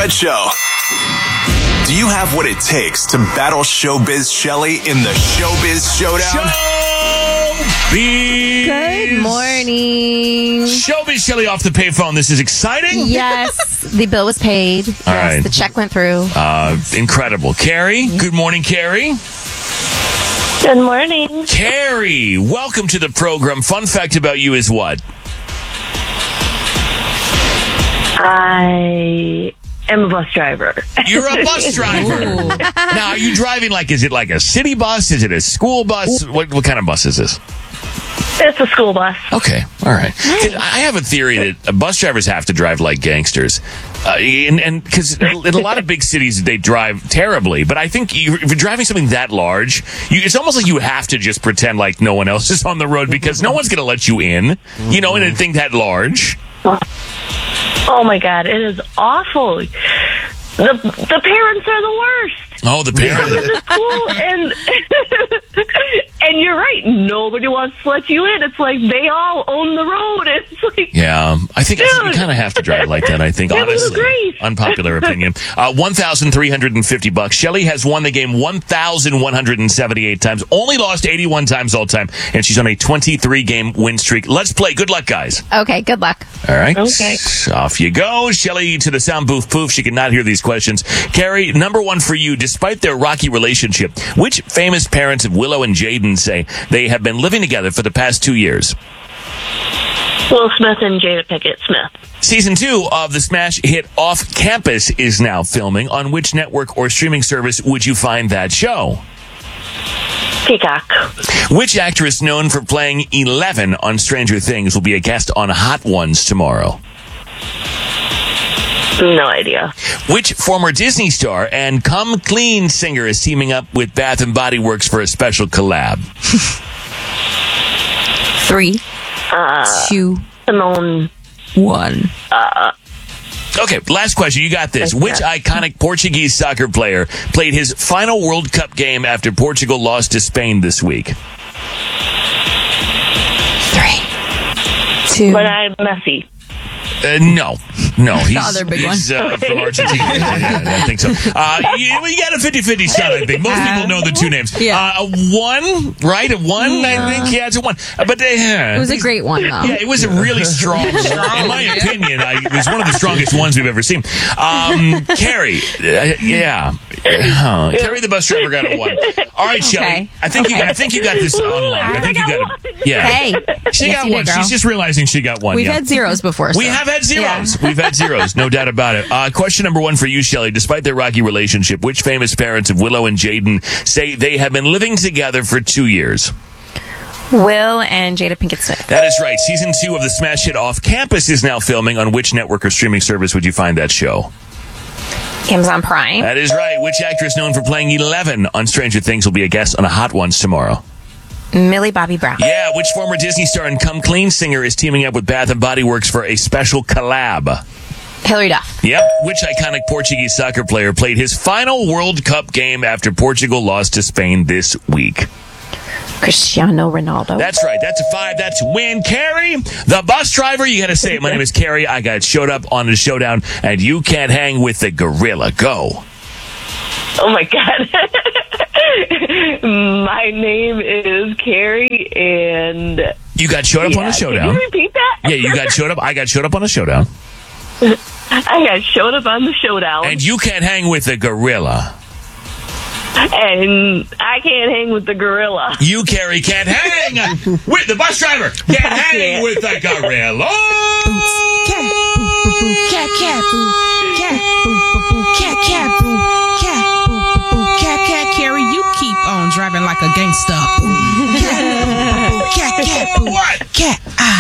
Fred Show. Do you have what it takes to battle Showbiz Shelley in the Showbiz Showdown? Good morning. Showbiz Shelley off the payphone. This is exciting. Yes, the bill was paid. Yes, right. the check went through. Incredible. Carrie, good morning, Carrie. Good morning. Carrie, welcome to the program. Fun fact about you is what? I am a bus driver. You're a bus driver. Now, are you driving is it like a city bus? Is it a school bus? What kind of bus is this? It's a school bus. Okay, all right. I have a theory that bus drivers have to drive like gangsters. And because in a lot of big cities, they drive terribly. But I think if you're driving something that large, it's almost like you have to just pretend like no one else is on the road because no one's going to let you in, in a thing that large. Oh, my God. It is awful. The parents are the worst. Oh, the parents. They come into school and you're right. Nobody wants to let you in. It's like they all own the road. It's like, yeah, I think you kind of have to drive like that. I think honestly, unpopular opinion. $1,350. Shelley has won the game 1,178 times. Only lost 81 times all time, and she's on a 23-game win streak. Let's play. Good luck, guys. Okay, good luck. All right. Okay. Off you go. Shelley to the sound booth. Poof. She cannot hear these questions. Carrie, number one for you. Despite their rocky relationship, which famous parents of Willow and Jaden say they have been living together for the past 2 years? Will Smith and Jada Pinkett Smith. Season 2 of the smash hit Off Campus is now filming. On which network or streaming service would you find that show? Peacock. Which actress known for playing 11 on Stranger Things will be a guest on Hot Ones tomorrow? No idea. Which former Disney star and Come Clean singer is teaming up with Bath & Body Works for a special collab? 3, 2, Simone. 1. Okay, last question. You got this. Which iconic Portuguese soccer player played his final World Cup game after Portugal lost to Spain this week? 3, 2. But I'm Messi. No, he's, other big he's from Argentina. Yeah, I think so. You got a 50-50 shot, I think. Most people know the two names. Yeah. A 1, right? A 1, I think. Yeah, it's a 1. But it was a great one, though. Yeah, it was a really strong one. In my opinion, it was one of the strongest ones we've ever seen. Carrie, Carrie the bus driver got a 1. All right, Shelley. Okay. I think you got this online. I think you got it. Yeah. Hey. She got 1. She's just realizing she got 1. We've had zeros before. We have had zeros. Yeah. We've had zeros, no doubt about it. Question number 1 for you, Shelley. Despite their rocky relationship, which famous parents of Willow and Jaden say they have been living together for 2 years? Will and Jada Pinkett Smith. That is right. Season 2 of the smash hit Off Campus is now filming. On which network or streaming service would you find that show? Amazon Prime. That is right. Which actress known for playing 11 on Stranger Things will be a guest on a Hot Ones tomorrow? Millie Bobby Brown. Yeah, which former Disney star and Come Clean singer is teaming up with Bath & Body Works for a special collab? Hilary Duff. Yep. Which iconic Portuguese soccer player played his final World Cup game after Portugal lost to Spain this week? Cristiano Ronaldo. That's right. That's a 5. That's a win. Carrie, the bus driver. You got to say it. My name is Carrie. I got showed up on the showdown, and you can't hang with the gorilla. Go. Oh, my God. My name is Carrie, and... You got showed up on the showdown. Can you repeat that? Yeah, you got showed up. I got showed up on the showdown. I got showed up on the showdown. And you can't hang with the gorilla. And I can't hang with the gorilla. You, Carrie, can't hang with the bus driver. Can't hang with the gorilla. Cat, boo, boo, boo, cat, cat, boo, cat, boo, boo, boo, cat, cat, boo, cat, boo, boo, boo, cat, cat, Carrie, you keep on driving like a gangster. Cat, cat, boo, What? cat,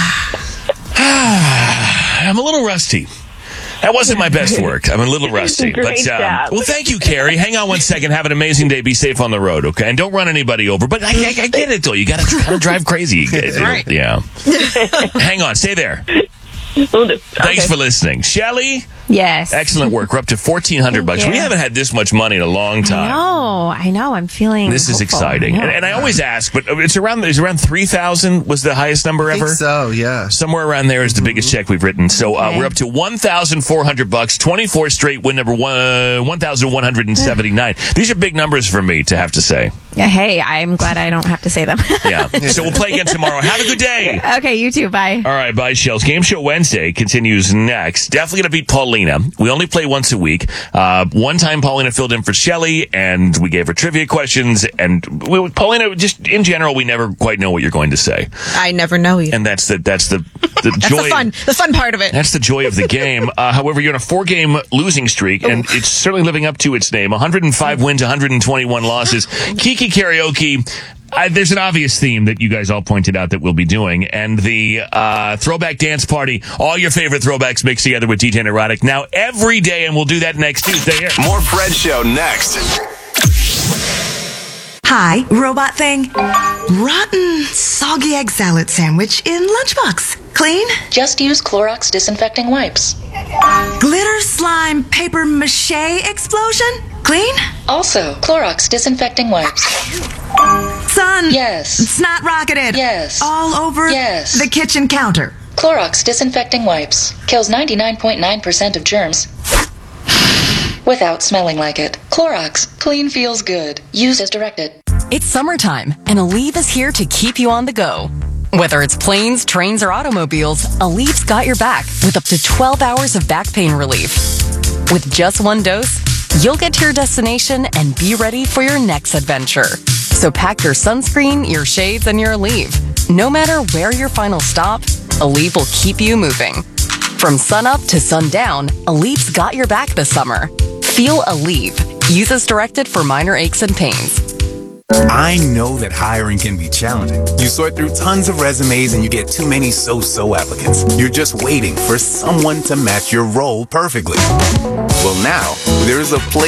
I'm a little rusty. That wasn't my best work. I'm a little rusty. Great job. Well, thank you, Carrie. Hang on one second. Have an amazing day. Be safe on the road, okay? And don't run anybody over. But I get it, though. You got to kind of drive crazy. Right. Yeah. Hang on. Stay there. Will do. Thanks for listening. Shelley, Yes. Excellent work. We're up to $1,400. Thank you. We haven't had this much money in a long time. I know. I'm feeling This is hopeful. exciting. I know. And I always ask, but it's around 3,000 was the highest number I think ever? so, yeah. Somewhere around there is the biggest check we've written. So we're up to $1,400, 24 straight, win number 1,179. These are big numbers for me to have to say. Yeah, hey, I'm glad I don't have to say them. Yeah. So we'll play again tomorrow. Have a good day. Okay, you too. Bye. All right, bye, Shells. Game Show Wednesday continues next. Definitely going to beat Paulina. We only play once a week. One time Paulina filled in for Shelly, and we gave her trivia questions. And Paulina, just in general, we never quite know what you're going to say. I never know either. And that's the That's joy. the fun part of it. That's the joy of the game. However, you're on a 4-game losing streak, and it's certainly living up to its name. 105 wins, 121 losses. Kiki Karaoke. There's an obvious theme that you guys all pointed out that we'll be doing, and the throwback dance party. All your favorite throwbacks mixed together with DJ and Erotic now every day, and we'll do that next Tuesday here. More Fred Show next. Hi, robot thing. Rotten, soggy egg salad sandwich in lunchbox. Clean? Just use Clorox disinfecting wipes. Glitter slime paper mache explosion? Clean? Also, Clorox disinfecting wipes. Son. Yes. Snot rocketed. Yes. All over Yes. the kitchen counter. Clorox disinfecting wipes. Kills 99.9% of germs without smelling like it. Clorox. Clean feels good. Use as directed. It's summertime, and Aleve is here to keep you on the go. Whether it's planes, trains, or automobiles, Aleve's got your back with up to 12 hours of back pain relief. With just one dose, you'll get to your destination and be ready for your next adventure. So pack your sunscreen, your shades, and your Aleve. No matter where your final stop, Aleve will keep you moving. From sunup to sundown, Aleve's got your back this summer. Feel Aleve. Use as directed for minor aches and pains. I know that hiring can be challenging. You sort through tons of resumes and you get too many so-so applicants. You're just waiting for someone to match your role perfectly. Well, now, there's a place